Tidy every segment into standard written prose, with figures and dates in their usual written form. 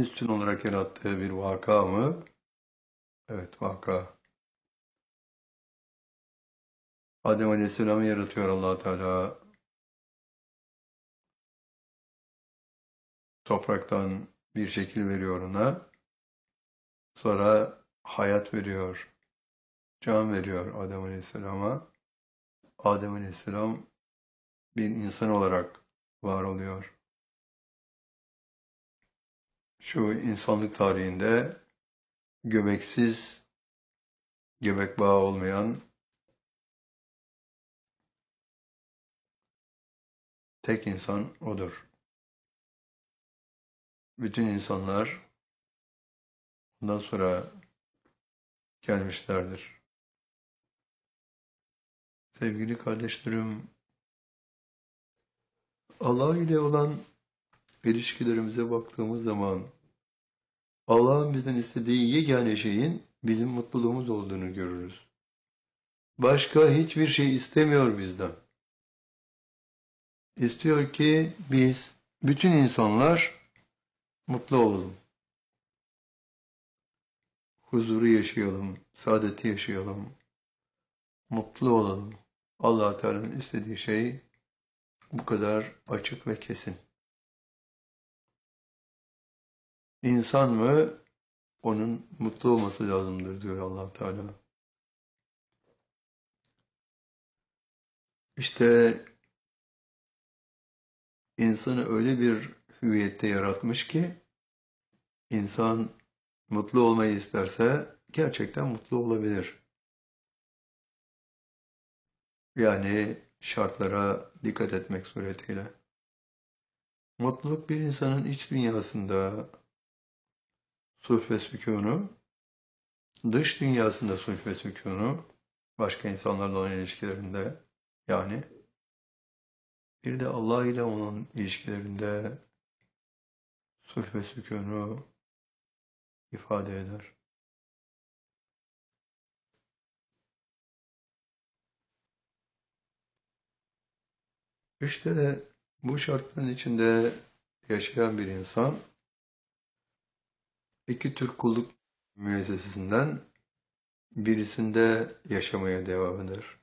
üstün olarak yarattığı bir vaka mı? Evet, vaka. Adem Aleyhisselam'ı yaratıyor Allah Teala. Topraktan bir şekil veriyor ona. Sonra hayat veriyor, can veriyor Adem Aleyhisselam'a. Adem Aleyhisselam bir insan olarak var oluyor. Şu insanlık tarihinde göbeksiz, göbek bağı olmayan tek insan odur. Bütün insanlar ondan sonra gelmişlerdir. Sevgili kardeşlerim, Allah ile olan ilişkilerimize baktığımız zaman Allah'ın bizden istediği yegane şeyin bizim mutluluğumuz olduğunu görürüz. Başka hiçbir şey istemiyor bizden. İstiyor ki biz, bütün insanlar mutlu olalım. Huzuru yaşayalım, saadeti yaşayalım, mutlu olalım. Allah Teala'nın istediği şey bu kadar açık ve kesin. İnsan mı? Onun mutlu olması lazımdır diyor Allah Teala. İşte insanı öyle bir hüviyette yaratmış ki insan mutlu olmayı isterse gerçekten mutlu olabilir. Yani şartlara dikkat etmek suretiyle. Mutluluk bir insanın iç dünyasında sulh ve sükûnu, dış dünyasında sulh ve sükûnu, başka insanlarla olan ilişkilerinde yani bir de Allah ile olan ilişkilerinde sulh ve sükûnu ifade eder. İşte bu şartların içinde yaşayan bir insan iki tür kulluk müessesesinden birisinde yaşamaya devam eder.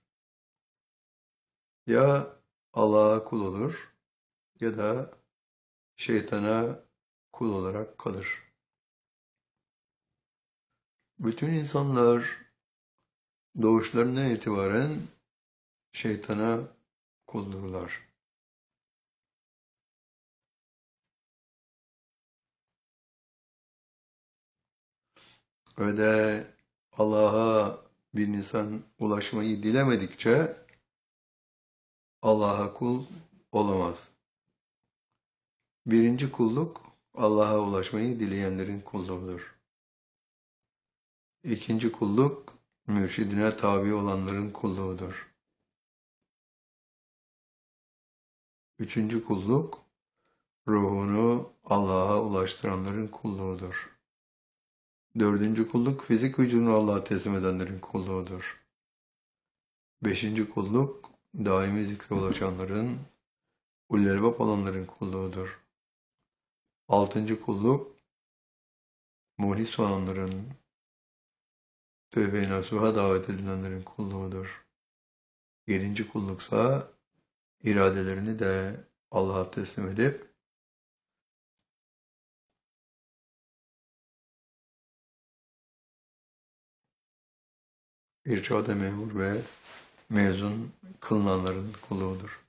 Ya Allah'a kul olur ya da şeytana kul olarak kalır. Bütün insanlar doğuşlarından itibaren şeytana kuldurlar. Ve de Allah'a bir insan ulaşmayı dilemedikçe Allah'a kul olamaz. Birinci kulluk Allah'a ulaşmayı dileyenlerin kulluğudur. İkinci kulluk mürşidine tabi olanların kulluğudur. Üçüncü kulluk ruhunu Allah'a ulaştıranların kulluğudur. Dördüncü kulluk fizik vücudunu Allah'a teslim edenlerin kulluğudur. Beşinci kulluk daimi zikre ulaşanların, ulul-elbab olanların kulluğudur. Altıncı kulluk muhlis olanların, tövbe-i nasuha davet edilenlerin kulluğudur. Yedinci kulluksa iradelerini de Allah'a teslim edip irşada memur ve mezun kılınanların kulluğudur.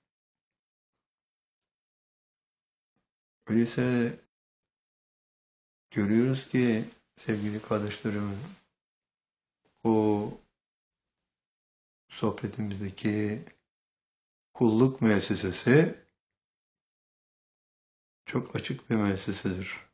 Öyleyse görüyoruz ki sevgili kardeşlerim, bu sohbetimizdeki kulluk müessesesi çok açık bir müessesedir.